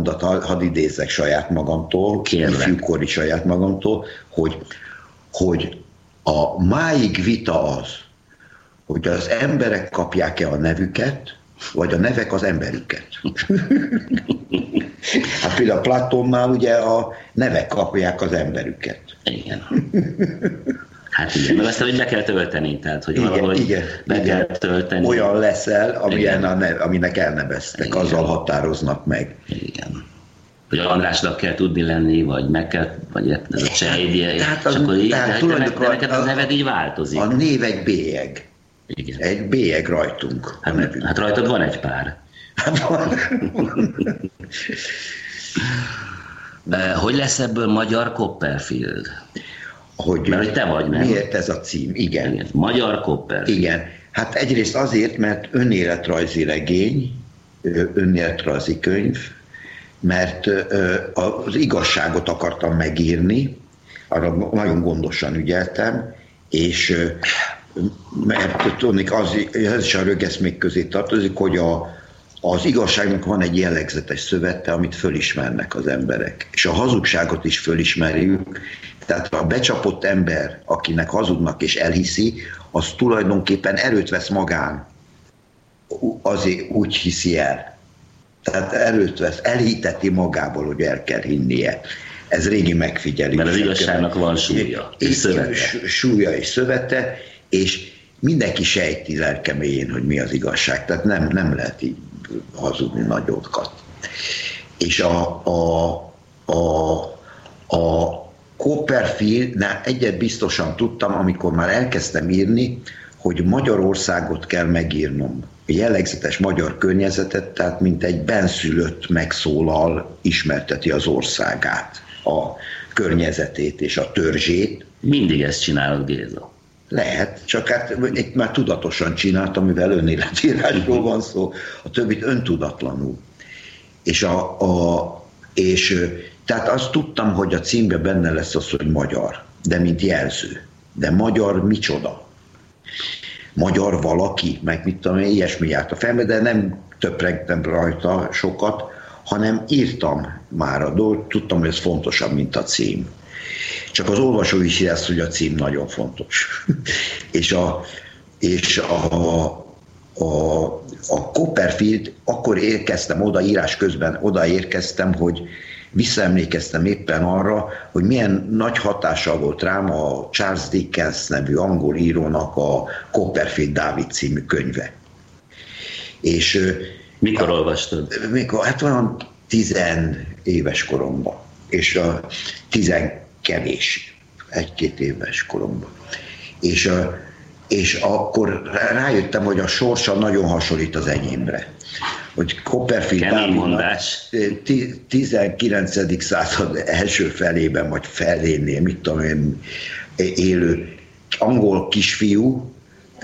mondat, hadd idézzek saját magamtól, ifjúkori saját magamtól, hogy a máig vita az, hogy az emberek kapják-e a nevüket, vagy a nevek az emberüket. Hát például Platonnál ugye a nevek kapják az emberüket. Igen. Hát igen, meg aztán, hogy be kell tölteni, tehát hogy valahogy be kell tölteni. Olyan leszel, aminek elneveztek, igen. Azzal határoznak meg. Igen. Hogy Andrásnak kell tudni lenni, vagy meg kell, vagy ez a Csejdi, és akkor így, de neked a neved így változik. A név egy bélyeg. Igen. Egy bélyeg rajtunk. Hát rajtad van egy pár. Hogy lesz ebből magyar Copperfield? Mert hogy te vagy, nem? Miért ez a cím? Igen. Magyar Copperfield. Igen. Hát egyrészt azért, mert önéletrajzi regény, önéletrajzi könyv, mert az igazságot akartam megírni, arra nagyon gondosan ügyeltem, és mert tudni, ez is a rögeszmék közé tartozik, hogy az igazságnak van egy jellegzetes szövete, amit fölismernek az emberek. És a hazugságot is fölismerjük. Tehát a becsapott ember, akinek hazudnak és elhiszi, az tulajdonképpen erőt vesz magán. Azért úgy hiszi el. Tehát erőt vesz, elhiteti magából, hogy el kell hinnie. Ez régi megfigyelés. Mert az igazságnak van súlya és szövete. Súlya és szövete, és mindenki sejti lelkeméjén, hogy mi az igazság. Tehát nem lehet így hazudni nagyokat. És a Copperfield, egyet biztosan tudtam, amikor már elkezdtem írni, hogy Magyarországot kell megírnom. A jellegzetes magyar környezetet, tehát mint egy benszülött megszólal ismerteti az országát, a környezetét és a törzsét. Mindig ezt csinálod, Géza. Lehet, csak hát itt már tudatosan csináltam, mivel önéletírásról van szó, a többit öntudatlanul. És tehát azt tudtam, hogy a címben benne lesz az, hogy magyar, de mint jelző. De magyar micsoda? Magyar valaki, meg mit tudom én, ilyesmi járt a fejembe, de nem töprengtem rajta sokat, hanem írtam már a dolgot, tudtam, hogy ez fontosabb, mint a cím. Csak az olvasó is érez, hogy a cím nagyon fontos. és a Copperfield, akkor érkeztem oda, írás közben odaérkeztem, hogy visszaemlékeztem éppen arra, hogy milyen nagy hatással volt rám a Charles Dickens nevű angol írónak a Copperfield Dávid című könyve. És mikor olvastad? Hát olyan 10 éves koromban, és 10 kevés, 1-2 éves koromban. És akkor rájöttem, hogy a sorsa nagyon hasonlít az enyémre. Hogy Copperfield Dávidnak 19. század első felében, vagy felénél, mit tudom én, élő angol kisfiú,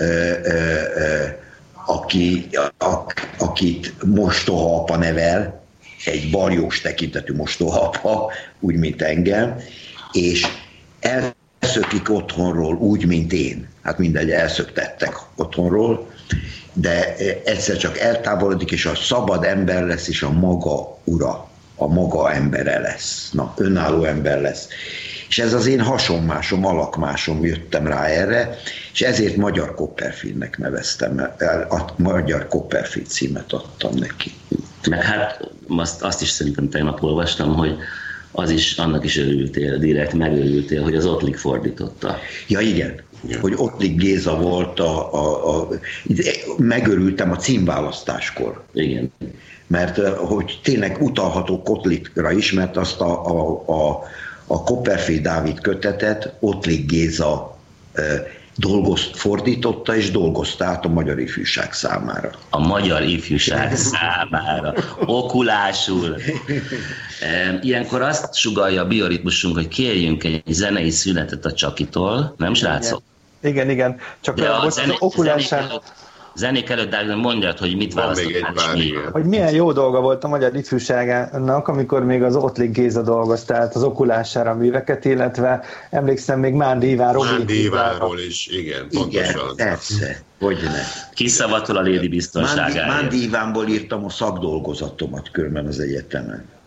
akit mostohaapa nevel, egy baljós tekintetű mostohaapa, úgy, mint engem, és elszökik otthonról úgy, mint én. Hát mindegy, elszöktettek otthonról, de egyszer csak eltávolodik, és a szabad ember lesz, és a maga ura, a maga embere lesz. Na, önálló ember lesz. És ez az én hasonmásom, alakmásom, jöttem rá erre, és ezért Magyar Copperfieldnek neveztem el, a Magyar Copperfield címet adtam neki. Meg hát azt is szerintem tegnap olvastam, hogy annak is örültél, direkt megörültél, hogy az Ottlik fordította. Ja, igen. Hogy Ottlik Géza volt megörültem a címválasztáskor. Igen. Mert hogy tényleg utalhatok Ottlikra is, mert azt a Copperfield Dávid kötetet Ottlik Géza fordította és dolgozta át a magyar ifjúság számára. A magyar ifjúság számára. Okulásul. Ilyenkor azt sugallja a bioritmusunk, hogy kérjünk egy zenei szünetet a Csakitól, nem srácok? Igen. Csak de most az okulásán... Zenék előtt, de mondjad, hogy mit választottál, és mi? Hogy milyen jó dolga volt a magyar ifjúságának, amikor még az Ottlik Géza dolgozta át az okulására a műveket, illetve emlékszem még Mándi Ivánról is, igen, pontosan. Igen, persze, hogyne. Kiszavatol a Lady biztonságáért. Mándi Ivánból írtam a szakdolgozatomat körben az egyetemen.